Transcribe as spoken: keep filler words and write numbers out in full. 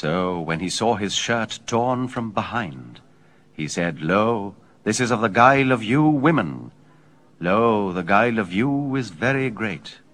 So when he saw his shirt torn from behind, he said, Lo, this is of the guile of you women. Lo, the guile of you is very great.